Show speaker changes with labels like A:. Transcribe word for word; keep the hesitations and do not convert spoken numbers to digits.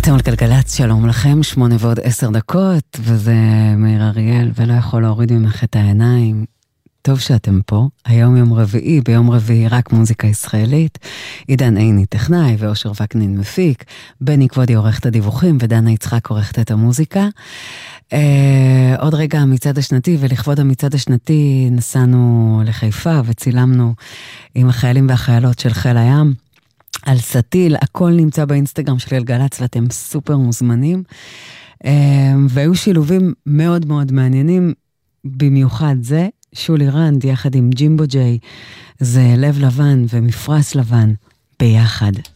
A: אתם על גלגלצ, שלום לכם, שמונה ועוד עשר דקות, וזה מאיר אריאל, ולא יכול להוריד ממך את העיניים. טוב שאתם פה, היום יום רביעי, ביום רביעי רק מוזיקה ישראלית, עידן עיני טכנאי ואושר וקנין מפיק, בני כבודי עורך את הדיווחים, ודנה יצחק עורכת את המוזיקה. אה, עוד רגע המצעד השנתי, ולכבוד המצעד השנתי נסענו לחיפה, וצילמנו עם החיילים והחיילות של חיל הים, על סטיל, הכל נמצא באינסטגרם של גלגלצ, ואתם סופר מוזמנים, והיו שילובים מאוד מאוד מעניינים, במיוחד זה, שולי רנד יחד עם ג'ימבו ג'יי, זה לב לבן ומפרס לבן ביחד.